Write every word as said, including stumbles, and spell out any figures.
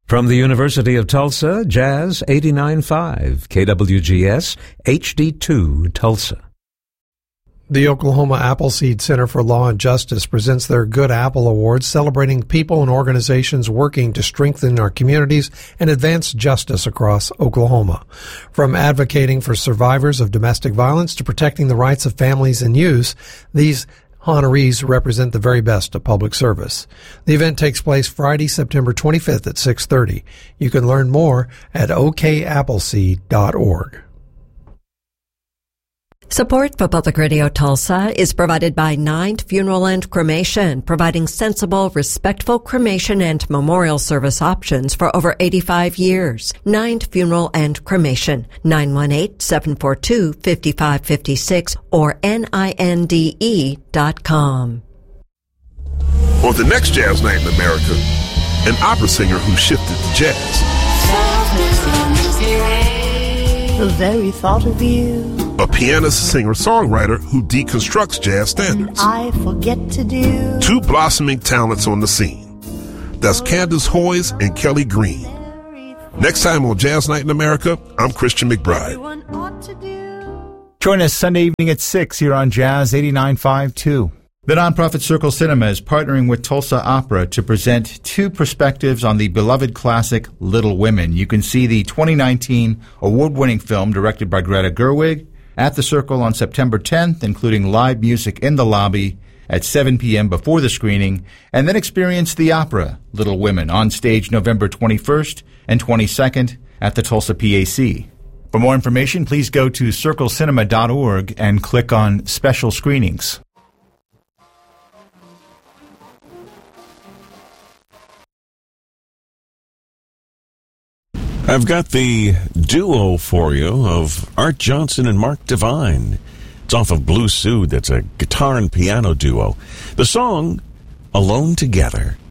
From the University of Tulsa, Jazz eighty-nine point five, K W G S, H D two, Tulsa. The Oklahoma Appleseed Center for Law and Justice presents their Good Apple Awards, celebrating people and organizations working to strengthen our communities and advance justice across Oklahoma. From advocating for survivors of domestic violence to protecting the rights of families and youth, these honorees represent the very best of public service. The event takes place Friday, September twenty-fifth at six thirty. You can learn more at o k appleseed dot org. Support for Public Radio Tulsa is provided by Ninth Funeral and Cremation, providing sensible, respectful cremation and memorial service options for over eighty-five years. Ninth Funeral and Cremation, nine one eight, seven four two, five five five six or N I N D E dot com. On the next Jazz Night in America, an opera singer who shifted to jazz. The very thought of you. A pianist, singer, songwriter who deconstructs jazz standards. I forget to do. Two blossoming talents on the scene. That's Candace Hoyes and Kelly Green. Next time on Jazz Night in America, I'm Christian McBride. Join us Sunday evening at six here on Jazz eighty-nine point five too. The nonprofit Circle Cinema is partnering with Tulsa Opera to present two perspectives on the beloved classic Little Women. You can see the twenty nineteen award-winning film directed by Greta Gerwig at the Circle on September tenth, including live music in the lobby at seven p.m. before the screening, and then experience the opera Little Women on stage November twenty-first and twenty-second at the Tulsa P A C. For more information, please go to circle cinema dot org and click on Special Screenings. I've got the duo for you of Art Johnson and Mark Devine. It's off of Blue Suede. That's a guitar and piano duo. The song, Alone Together.